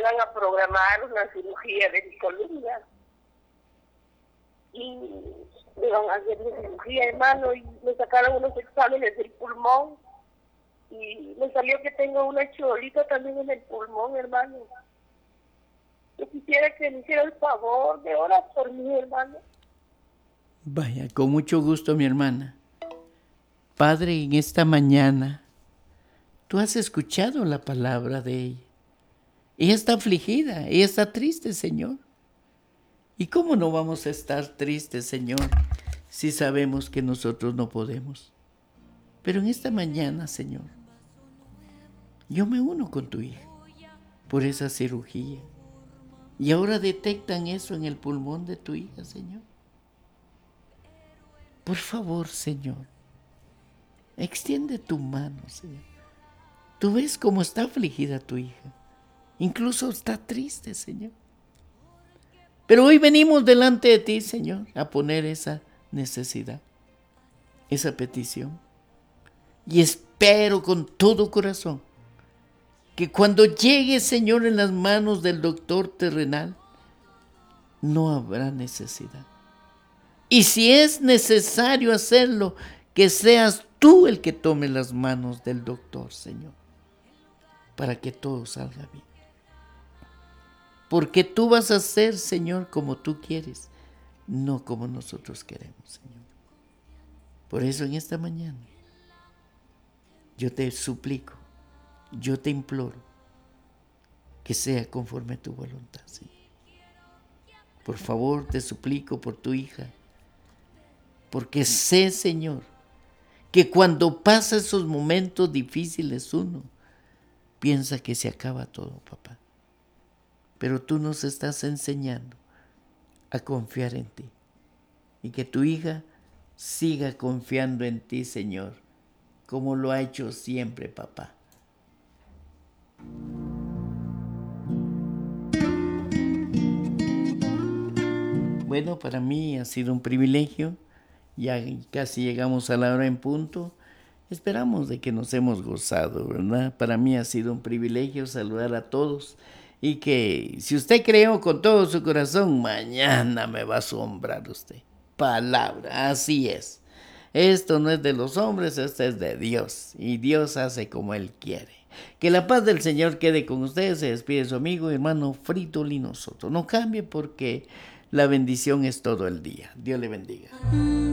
iban a programar una cirugía de mi columna. Y me iban a hacer una cirugía, hermano, y me sacaron unos exámenes del pulmón. Y me salió que tengo una cholita también en el pulmón, hermano. Yo quisiera que me hiciera el favor de orar por mí, hermano. Vaya, con mucho gusto, mi hermana. Padre, en esta mañana, tú has escuchado la palabra de ella. Ella está afligida, ella está triste, Señor. ¿Y cómo no vamos a estar tristes, Señor, si sabemos que nosotros no podemos? Pero en esta mañana, Señor, yo me uno con tu hija por esa cirugía. Y ahora detectan eso en el pulmón de tu hija, Señor. Por favor, Señor, extiende tu mano, Señor. Tú ves cómo está afligida tu hija. Incluso está triste, Señor. Pero hoy venimos delante de ti, Señor, a poner esa necesidad, esa petición. Y espero con todo corazón que cuando llegue, Señor, en las manos del doctor terrenal, no habrá necesidad. Y si es necesario hacerlo, que seas tú el que tome las manos del doctor, Señor, para que todo salga bien. Porque tú vas a hacer, Señor, como tú quieres, no como nosotros queremos, Señor. Por eso en esta mañana yo te suplico, yo te imploro que sea conforme a tu voluntad, Señor. Por favor, te suplico por tu hija, porque sé, Señor, que cuando pasa esos momentos difíciles uno piensa que se acaba todo, papá. Pero tú nos estás enseñando a confiar en ti y que tu hija siga confiando en ti, Señor, como lo ha hecho siempre, papá. Bueno, para mí ha sido un privilegio. Ya casi llegamos a la hora en punto. Esperamos de que nos hemos gozado, ¿verdad? Para mí ha sido un privilegio saludar a todos y que si usted creó con todo su corazón, mañana me va a asombrar usted. Palabra, así es. Esto no es de los hombres, esto es de Dios y Dios hace como Él quiere. Que la paz del Señor quede con ustedes. Se despide su amigo y hermano Fridolin Soto. No cambie porque la bendición es todo el día. Dios le bendiga.